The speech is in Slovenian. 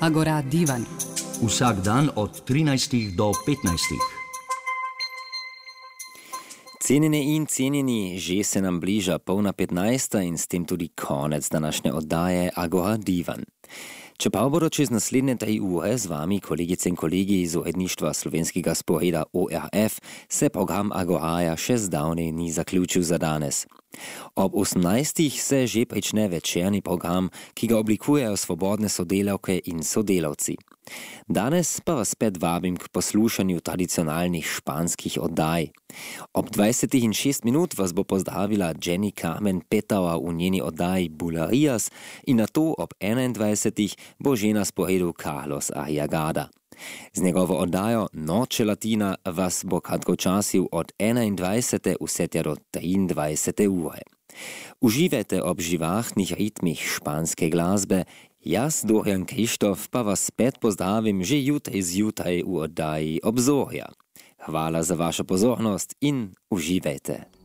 Agora Divan. Vsak dan od 13 do 15. Cenjene in cenjeni, že se nam bliža 14:30 in s tem tudi konec današnje oddaje Agora Divan. Čeprav bodo čez naslednje 3 ure z vami kolegice in kolegi iz uredništva slovenskega sporeda ORF, se program Agoraja še zdavnej ni zaključil za danes. Ob 18. se že prične večerni program, ki ga oblikujejo svobodne sodelavke in sodelavci. Danes pa vas spet vabim k poslušanju tradicionalnih španskih oddaj. Ob 20:06 vas bo pozdravila Jenny Carmen Petava v njeni oddaji Bulerías in nato ob 21. bo že na sporedu Carlos Arriagada. Z njegovo oddajo Noche Latina vas bo kratkočasil od 21. vse tja do 23. ure. Uživajte ob živahnih ritmih španske glasbe. Jaz, Dorian Krištof, pa vas spet pozdravim že jutri zjutraj v oddaji Obzorja. Hvala za vašo pozornost in uživajte.